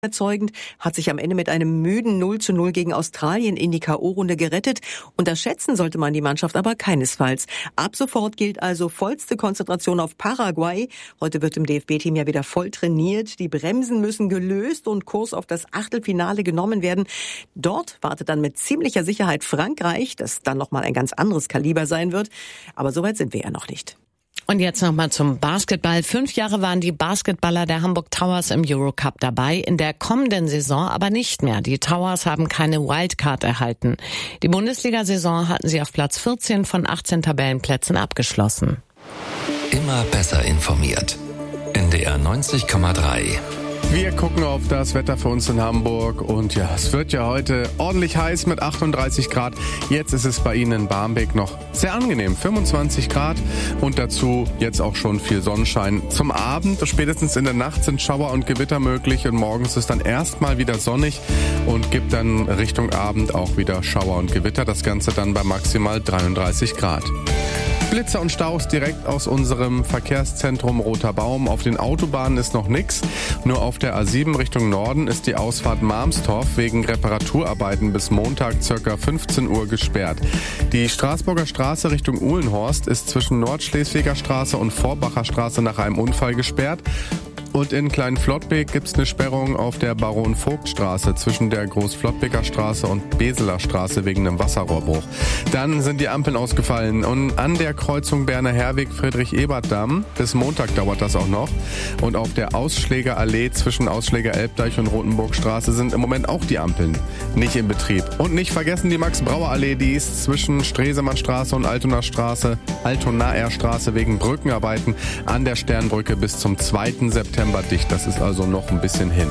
überzeugend, hat sich am Ende mit einem müden 0:0 gegen Australien in die K.O.-Runde gerettet. Unterschätzen sollte man die Mannschaft aber keinesfalls. Ab sofort gilt also vollste Konzentration auf Paraguay. Heute wird im DFB-Team ja wieder voll trainiert. Die Bremsen müssen gelöst und Kurs auf das Achtelfinale genommen werden. Dort wartet dann mit ziemlicher Sicherheit Frankreich, das dann nochmal ein ganz anderes Kaliber sein wird. Aber soweit sind wir ja noch nicht. Und jetzt nochmal zum Basketball. 5 Jahre waren die Basketballer der Hamburg Towers im Eurocup dabei, in der kommenden Saison aber nicht mehr. Die Towers haben keine Wildcard erhalten. Die Bundesliga-Saison hatten sie auf Platz 14 von 18 Tabellenplätzen abgeschlossen. Immer besser informiert. NDR 90,3. Wir gucken auf das Wetter für uns in Hamburg und ja, es wird ja heute ordentlich heiß mit 38 Grad. Jetzt ist es bei Ihnen in Barmbek noch sehr angenehm, 25 Grad und dazu jetzt auch schon viel Sonnenschein. Zum Abend, spätestens in der Nacht sind Schauer und Gewitter möglich und morgens ist dann erstmal wieder sonnig und gibt dann Richtung Abend auch wieder Schauer und Gewitter. Das Ganze dann bei maximal 33 Grad. Blitzer und Staus direkt aus unserem Verkehrszentrum Roter Baum. Auf den Autobahnen ist noch nichts. Nur auf der A7 Richtung Norden ist die Ausfahrt Marmstorf wegen Reparaturarbeiten bis Montag ca. 15 Uhr gesperrt. Die Straßburger Straße Richtung Uhlenhorst ist zwischen Nordschleswiger Straße und Vorbacher Straße nach einem Unfall gesperrt. Und in Kleinflottbek gibt's eine Sperrung auf der Baron-Vogt-Straße zwischen der Großflottbeker Straße und Beseler Straße wegen einem Wasserrohrbruch. Dann sind die Ampeln ausgefallen und an der Kreuzung Berner Herweg Friedrich-Ebert-Damm bis Montag dauert das auch noch. Und auf der Ausschlägerallee zwischen Ausschläger Elbdeich und Rotenburgstraße sind im Moment auch die Ampeln nicht in Betrieb. Und nicht vergessen die Max-Brauer-Allee, die ist zwischen Stresemannstraße und Altonaer Straße wegen Brückenarbeiten an der Sternbrücke bis zum 2. September dicht. Das ist also noch ein bisschen hin.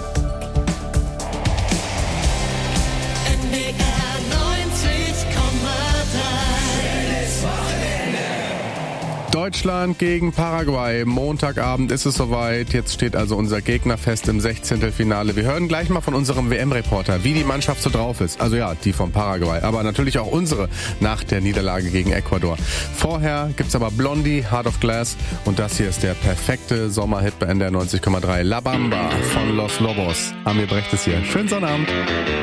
Deutschland gegen Paraguay. Montagabend ist es soweit. Jetzt steht also unser Gegner fest im 16. Finale. Wir hören gleich mal von unserem WM-Reporter, wie die Mannschaft so drauf ist. Also ja, die von Paraguay, aber natürlich auch unsere nach der Niederlage gegen Ecuador. Vorher gibt's aber Blondie, Heart of Glass und das hier ist der perfekte Sommerhit bei NDR 90,3. La Bamba von Los Lobos. Amir Brecht ist hier. Schönen Sonnabend.